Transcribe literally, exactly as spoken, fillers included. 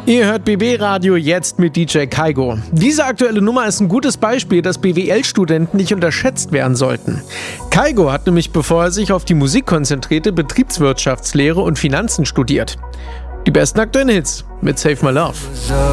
Ihr hört B W-Radio jetzt mit D J Kaigo. Diese aktuelle Nummer ist ein gutes Beispiel, dass B W L-Studenten nicht unterschätzt werden sollten. Kaigo hat nämlich, bevor er sich auf die Musik konzentrierte, Betriebswirtschaftslehre und Finanzen studiert. Die besten aktuellen Hits mit Save My Love.